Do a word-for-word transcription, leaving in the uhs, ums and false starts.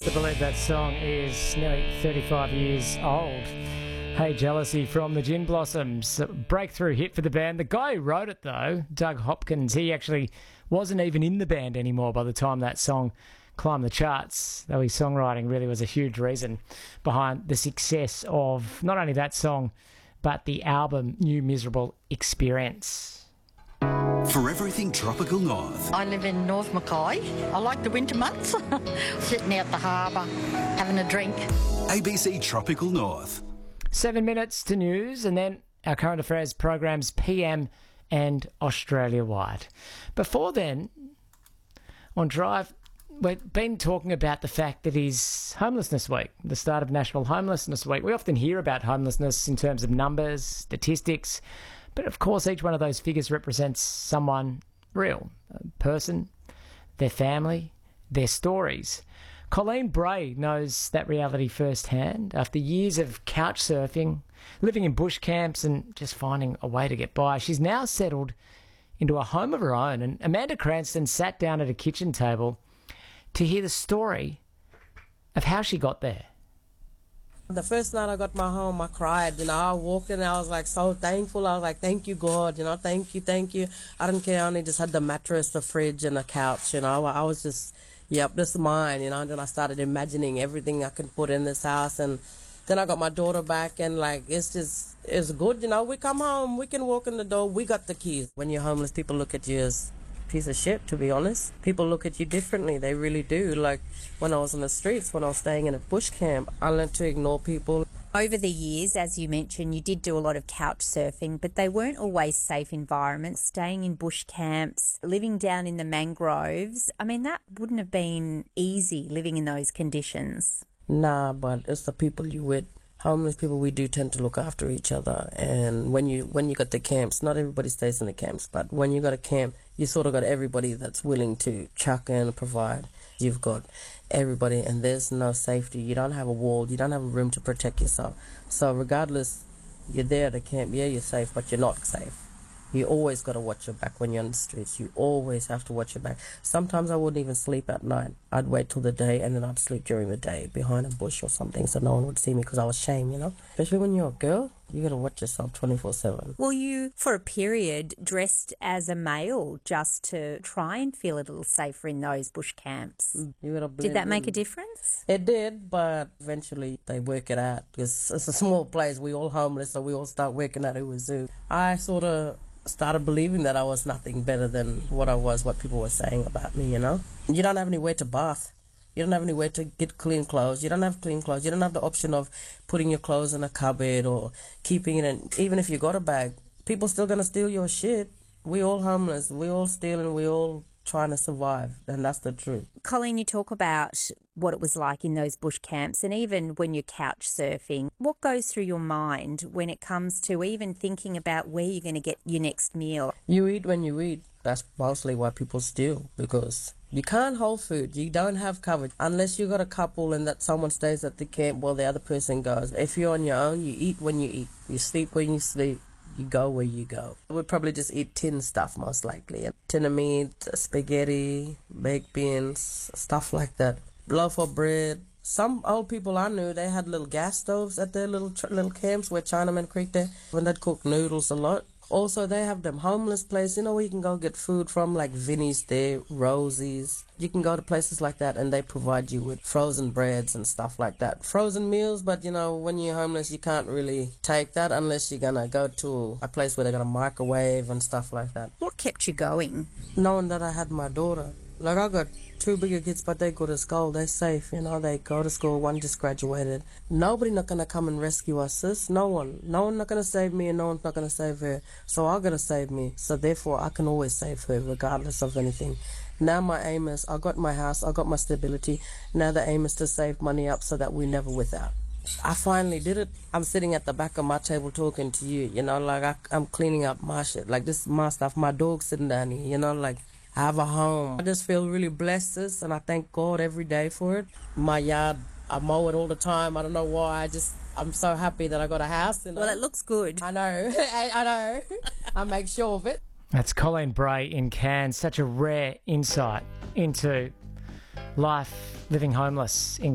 to believe that song is nearly thirty-five years old. Hey Jealousy from the Gin Blossoms. Breakthrough hit for the band. The guy who wrote it, though, Doug Hopkins, he actually wasn't even in the band anymore by the time that song climbed the charts, though his songwriting really was a huge reason behind the success of not only that song, but the album New Miserable Experience. For everything Tropical North. I live in North Mackay. I like the winter months. Sitting out the harbour, having a drink. A B C Tropical North. Seven minutes to news and then our current affairs programs P M and Australia-wide. Before then, on Drive, we've been talking about the fact that it's Homelessness Week, the start of National Homelessness Week. We often hear about homelessness in terms of numbers, statistics, but of course each one of those figures represents someone real, a person, their family, their stories. Colleen Bray knows that reality firsthand. After years of couch surfing, living in bush camps and just finding a way to get by, she's now settled into a home of her own. And Amanda Cranston sat down at a kitchen table to hear the story of how she got there. The first night I got my home, I cried. You know, I walked in and I was like so thankful. I was like, thank you, God. You know, thank you, thank you. I didn't care. I only just had the mattress, the fridge, and the couch. You know, I was just, yep, this is mine. You know, and then I started imagining everything I could put in this house. And then I got my daughter back, and like, it's just, it's good. You know, we come home, we can walk in the door, we got the keys. When you're homeless, people look at you as piece of shit, to be honest. People look at you differently, they really do. Like when I was on the streets, when I was staying in a bush camp, I learned to ignore people. Over the years, as you mentioned, you did do a lot of couch surfing, but they weren't always safe environments, staying in bush camps, living down in the mangroves. I mean, that wouldn't have been easy living in those conditions. Nah, but it's the people you with. Homeless people, we do tend to look after each other. And when you when you got the camps, not everybody stays in the camps, but when you got a camp, you sort of got everybody that's willing to chuck in and provide. You've got everybody, and there's no safety. You don't have a wall. You don't have a room to protect yourself. So regardless, you're there at the camp. Yeah, you're safe, but you're not safe. You always got to watch your back when you're on the streets. You always have to watch your back. Sometimes I wouldn't even sleep at night. I'd wait till the day, and then I'd sleep during the day behind a bush or something so no one would see me because I was ashamed, you know? Especially when you're a girl, you got to watch yourself twenty-four seven. Well, you, for a period, dressed as a male just to try and feel a little safer in those bush camps. You gotta did that make in. a difference? It did, but eventually they work it out because it's a small place. We all homeless, so we all start working out who was who. I sort of started believing that I was nothing better than what I was, what people were saying about me, you know? You don't have anywhere to bath. You don't have anywhere to get clean clothes. You don't have clean clothes. You don't have the option of putting your clothes in a cupboard or keeping it in. Even if you got a bag, people still going to steal your shit. We all homeless. We all stealing. We all trying to survive, and that's the truth. Colleen, you talk about what it was like in those bush camps, and even when you're couch surfing, what goes through your mind when it comes to even thinking about where you're going to get your next meal? You eat when you eat. That's mostly why people steal, because you can't hold food. You don't have coverage unless you got a couple and that someone stays at the camp while the other person goes. If you're on your own, you eat when you eat. You sleep when you sleep. You go where you go. We'd probably just eat tin stuff, most likely. Tin of meat, spaghetti, baked beans, stuff like that. Loaf of bread. Some old people I knew, they had little gas stoves at their little little camps where Chinaman Creek there, when they'd cook noodles a lot. Also, they have them homeless places, you know, where you can go get food from, like Vinnie's there, Rosie's. You can go to places like that and they provide you with frozen breads and stuff like that. Frozen meals, but, you know, when you're homeless, you can't really take that unless you're going to go to a place where they're going to microwave and stuff like that. What kept you going? Knowing that I had my daughter. Like, I got two bigger kids, but they go to school. They're safe, you know. They go to school. One just graduated. Nobody not going to come and rescue us, sis. No one. No one not going to save me, and no one's not going to save her. So I got to save me. So therefore, I can always save her, regardless of anything. Now my aim is, I got my house, I got my stability. Now the aim is to save money up so that we never without. I finally did it. I'm sitting at the back of my table talking to you, you know, like I, I'm cleaning up my shit. Like, this is my stuff. My dog's sitting down here, you know, like, I have a home. I just feel really blessed, sis, and I thank God every day for it. My yard, I mow it all the time. I don't know why. I just, I'm so happy that I got a house. You know? Well, it looks good. I know. I, I know. I make sure of it. That's Colleen Bray in Cairns. Such a rare insight into life living homeless in